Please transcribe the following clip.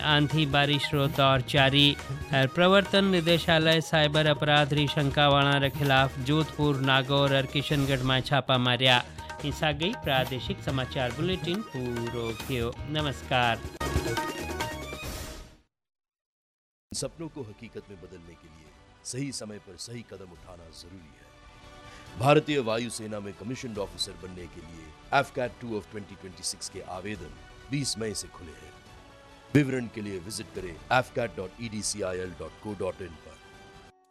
आंधी बारिश रो दौर जारी। और प्रवर्तन निदेशालय साइबर अपराध री शंकावाणा खिलाफ जोधपुर, नागौर और किशनगढ़ में छापा मार्या। हिस्सा गई प्रादेशिक समाचार बुलेटिन पूरो थयो। नमस्कार। सपनों को हकीकत में बदलने के लिए सही समय पर सही कदम उठाना जरूरी है। भारतीय वायुसेना में कमीशन्ड ऑफिसर बनने के लिए AFCAT 2 of 2026 के आवेदन 20 मई से खुले हैं। विवरण के लिए विजिट करें afcat.edcil.co.in पर।